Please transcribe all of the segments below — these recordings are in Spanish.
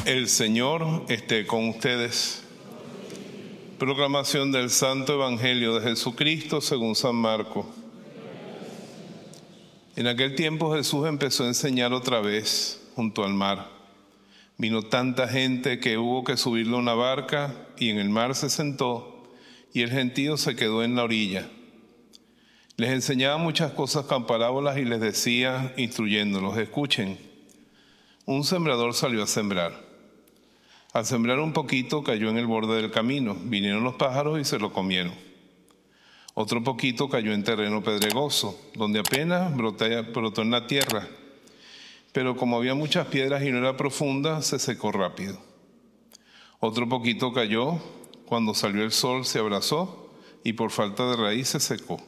El Señor esté con ustedes. Proclamación del Santo Evangelio de Jesucristo según San Marcos. En aquel tiempo Jesús empezó a enseñar otra vez junto al mar. Vino tanta gente que hubo que subirle a una barca y en el mar se sentó y el gentío se quedó en la orilla. Les enseñaba muchas cosas con parábolas y les decía, instruyéndolos: escuchen, un sembrador salió a sembrar. Al sembrar un poquito cayó en el borde del camino, vinieron los pájaros y se lo comieron. Otro poquito cayó en terreno pedregoso, donde apenas brotó en la tierra, pero como había muchas piedras y no era profunda, se secó rápido. Otro poquito cayó, cuando salió el sol se abrazó y por falta de raíz se secó.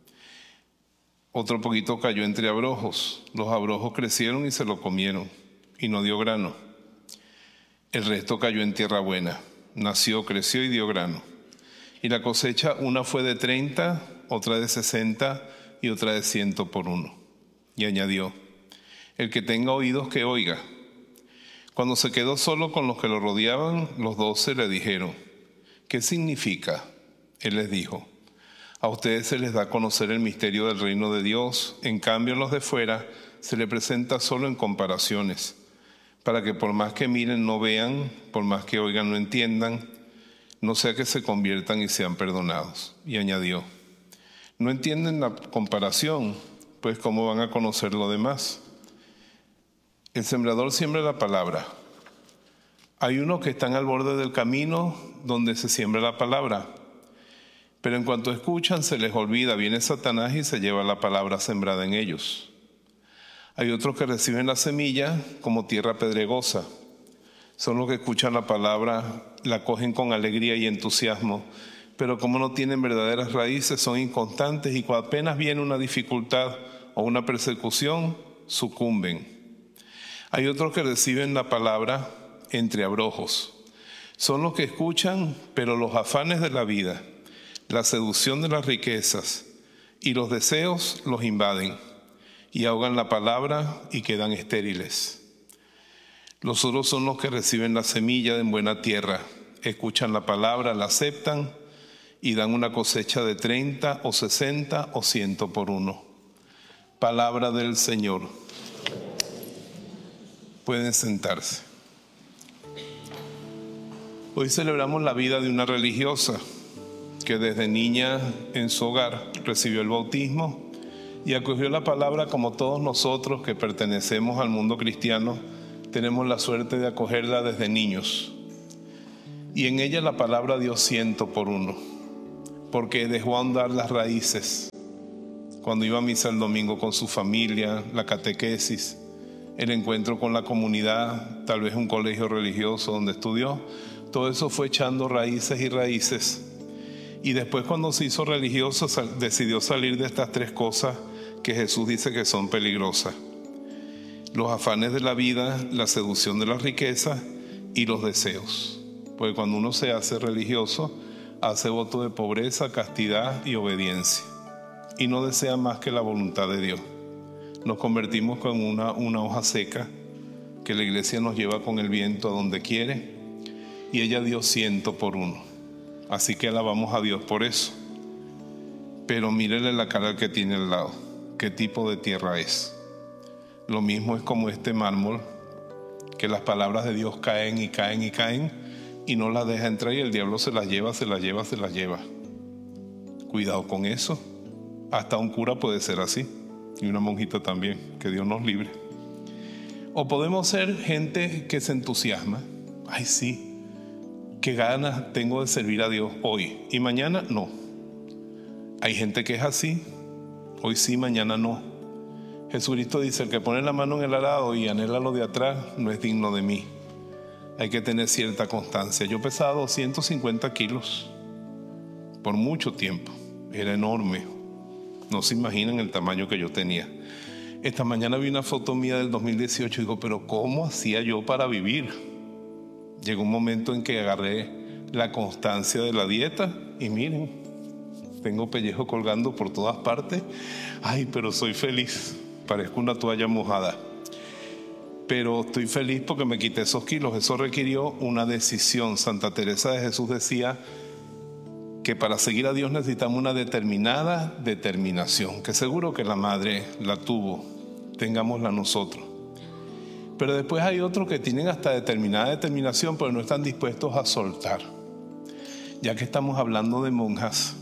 Otro poquito cayó entre abrojos, los abrojos crecieron y se lo comieron, y no dio grano. El resto cayó en tierra buena, nació, creció y dio grano. Y la cosecha, una fue de 30, otra de 60 y otra de 100 por uno. Y añadió: el que tenga oídos que oiga. Cuando se quedó solo con los que lo rodeaban, los 12 le dijeron: ¿qué significa? Él les dijo: a ustedes se les da a conocer el misterio del reino de Dios, en cambio a los de fuera se les presenta solo en comparaciones, para que por más que miren no vean, por más que oigan no entiendan, no sea que se conviertan y sean perdonados. Y añadió: no entienden la comparación, pues ¿cómo van a conocer lo demás? El sembrador siembra la palabra. Hay unos que están al borde del camino donde se siembra la palabra, pero en cuanto escuchan se les olvida, viene Satanás y se lleva la palabra sembrada en ellos. Hay otros que reciben la semilla como tierra pedregosa. Son los que escuchan la palabra, la cogen con alegría y entusiasmo, pero como no tienen verdaderas raíces, son inconstantes y cuando apenas viene una dificultad o una persecución, sucumben. Hay otros que reciben la palabra entre abrojos. Son los que escuchan, pero los afanes de la vida, la seducción de las riquezas y los deseos los invaden y ahogan la palabra y quedan estériles. Los otros son los que reciben la semilla en buena tierra, escuchan la palabra, la aceptan y dan una cosecha de 30 o 60 o 100 por uno. Palabra del Señor. Pueden sentarse. Hoy celebramos la vida de una religiosa que desde niña en su hogar recibió el bautismo y acogió la palabra como todos nosotros que pertenecemos al mundo cristiano tenemos la suerte de acogerla desde niños. Y en ella la palabra dio 100 por uno, porque dejó andar las raíces. Cuando iba a misa el domingo con su familia, la catequesis, el encuentro con la comunidad, tal vez un colegio religioso donde estudió, todo eso fue echando raíces y raíces. Y después cuando se hizo religioso decidió salir de estas 3 cosas que Jesús dice que son peligrosas: los afanes de la vida, la seducción de las riquezas y los deseos. Porque cuando uno se hace religioso, hace voto de pobreza, castidad y obediencia, y no desea más que la voluntad de Dios. Nos convertimos con una hoja seca que la iglesia nos lleva con el viento a donde quiere, y ella dio 100 por uno. Así que alabamos a Dios por eso. Pero mírele la cara al que tiene al lado. ¿Qué tipo de tierra es? Lo mismo es como este mármol, que las palabras de Dios caen y caen y caen y no las deja entrar y el diablo se las lleva, se las lleva, se las lleva. Cuidado con eso. Hasta un cura puede ser así, y una monjita también, que Dios nos libre. O podemos ser gente que se entusiasma. Ay, sí, qué ganas tengo de servir a Dios hoy y mañana no. Hay gente que es así, hoy sí, mañana no. Jesucristo dice: el que pone la mano en el arado y anhela lo de atrás no es digno de mí. Hay que tener cierta constancia. Yo pesaba 250 kilos por mucho tiempo, era enorme. No se imaginan el tamaño que yo tenía. Esta mañana vi una foto mía del 2018 y digo: pero ¿cómo hacía yo para vivir? Llegó un momento en que agarré la constancia de la dieta y miren, tengo pellejo colgando por todas partes. Ay, pero soy feliz, parezco una toalla mojada. pero estoy feliz porque me quité esos kilos. Eso requirió una decisión. Santa Teresa de Jesús decía que para seguir a Dios necesitamos una determinada determinación, que seguro que la madre la tuvo, tengámosla nosotros. Pero después hay otros que tienen hasta determinada determinación, pero no están dispuestos a soltar. Ya que estamos hablando de monjas,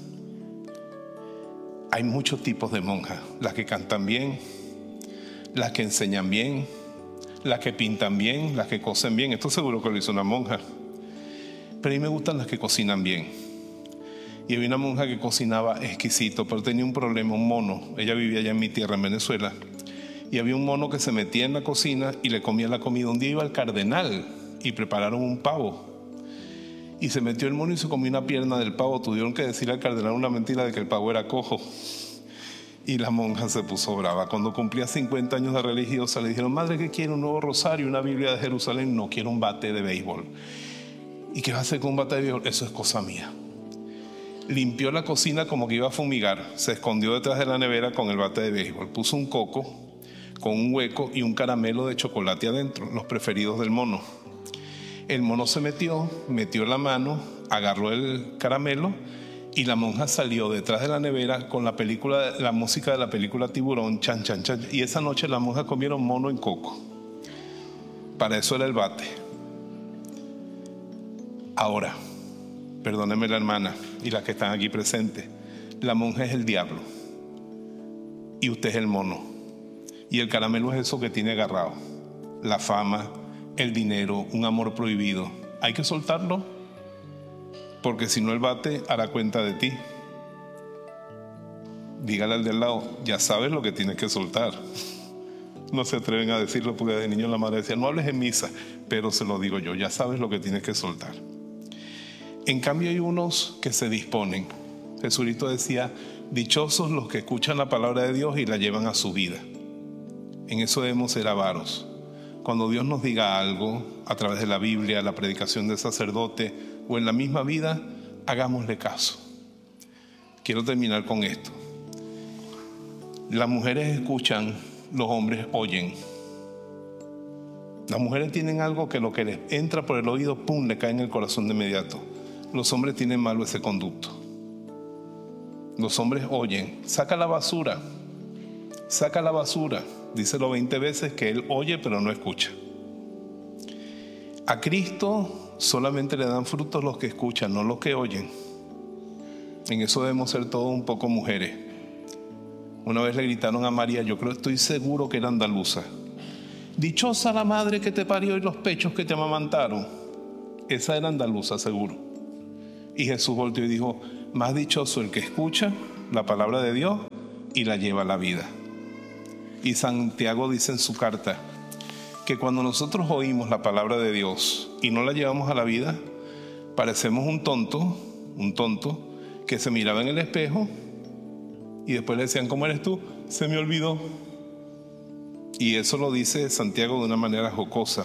hay muchos tipos de monjas. Las que cantan bien, las que enseñan bien, las que pintan bien, las que cosen bien. Esto seguro que lo hizo una monja. Pero a mí me gustan las que cocinan bien. Y había una monja que cocinaba exquisito, pero tenía un problema, un mono. Ella vivía allá en mi tierra, en Venezuela. Y había un mono que se metía en la cocina y le comía la comida. Un día iba al cardenal y prepararon un pavo. Y se metió el mono y se comió una pierna del pavo. Tuvieron que decirle al cardenal una mentira de que el pavo era cojo. Y la monja se puso brava. Cuando cumplía 50 años de religiosa, le dijeron: madre, ¿qué quiere? ¿Un nuevo rosario? ¿Una Biblia de Jerusalén? No, quiero un bate de béisbol. ¿Y qué va a hacer con un bate de béisbol? Eso es cosa mía. Limpió la cocina como que iba a fumigar. Se escondió detrás de la nevera con el bate de béisbol. Puso un coco con un hueco y un caramelo de chocolate adentro, los preferidos del mono. El mono se metió la mano, agarró el caramelo y la monja salió detrás de la nevera con la música de la película Tiburón, chan, chan, chan. Y esa noche las monjas comieron mono en coco. Para eso era el bate. Ahora, perdónenme la hermana y las que están aquí presentes, la monja es el diablo y usted es el mono. Y el caramelo es eso que tiene agarrado: la fama, el dinero, un amor prohibido. Hay que soltarlo, porque si no el bate hará cuenta de ti. Dígale al del lado: ya sabes lo que tienes que soltar. No se atreven a decirlo porque de niño la madre decía: no hables en misa, pero se lo digo yo: ya sabes lo que tienes que soltar. En cambio hay unos que se disponen. Jesucristo decía: dichosos los que escuchan la palabra de Dios y la llevan a su vida. En eso debemos ser avaros. Cuando Dios nos diga algo a través de la Biblia, la predicación del sacerdote o en la misma vida, hagámosle caso. Quiero terminar con esto. Las mujeres escuchan, los hombres oyen. Las mujeres tienen algo que lo que les entra por el oído, ¡pum!, le cae en el corazón de inmediato. Los hombres tienen malo ese conducto. Los hombres oyen. Saca la basura. Saca la basura. Díselo 20 veces que él oye pero no escucha. A Cristo solamente le dan frutos los que escuchan, no los que oyen. En eso debemos ser todos un poco mujeres. Una vez le gritaron a María, estoy seguro que era andaluza: dichosa la madre que te parió y los pechos que te amamantaron. Esa era andaluza, seguro. Y Jesús volteó y dijo: más dichoso el que escucha la palabra de Dios y la lleva a la vida. Y Santiago dice en su carta que cuando nosotros oímos la palabra de Dios y no la llevamos a la vida, parecemos un tonto que se miraba en el espejo y después le decían: ¿cómo eres tú? Se me olvidó. Y eso lo dice Santiago de una manera jocosa.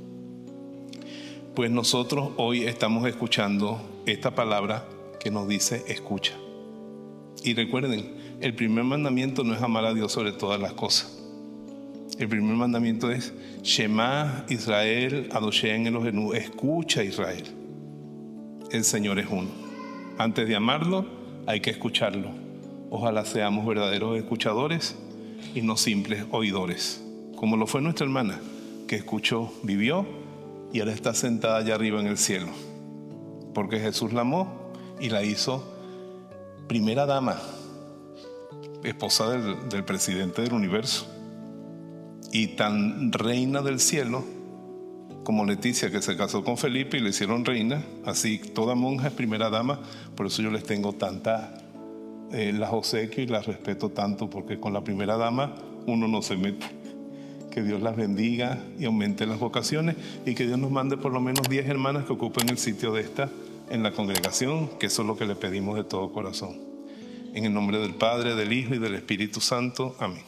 Pues nosotros hoy estamos escuchando esta palabra que nos dice: escucha. Y recuerden, el primer mandamiento no es amar a Dios sobre todas las cosas. El primer mandamiento es Shema Israel Adoshem Elohenu. Escucha, Israel, el Señor es uno. Antes de amarlo hay que escucharlo. Ojalá seamos verdaderos escuchadores y no simples oidores, como lo fue nuestra hermana, que escuchó, vivió y ahora está sentada allá arriba en el cielo, porque Jesús la amó y la hizo primera dama, esposa del presidente del universo, y tan reina del cielo como Leticia, que se casó con Felipe y le hicieron reina. Así toda monja es primera dama. Por eso yo les tengo las obsequio y las respeto tanto, porque con la primera dama uno no se mete. Que Dios las bendiga y aumente las vocaciones, y que Dios nos mande por lo menos 10 hermanas que ocupen el sitio de esta en la congregación, que eso es lo que le pedimos de todo corazón. En el nombre del Padre, del Hijo y del Espíritu Santo. Amén.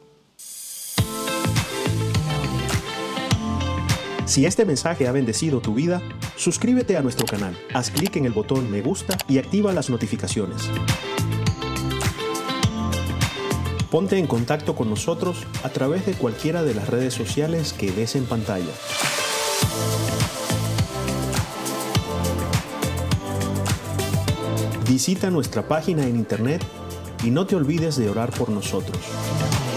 Si este mensaje ha bendecido tu vida, suscríbete a nuestro canal, haz clic en el botón me gusta y activa las notificaciones. Ponte en contacto con nosotros a través de cualquiera de las redes sociales que ves en pantalla. Visita nuestra página en internet y no te olvides de orar por nosotros.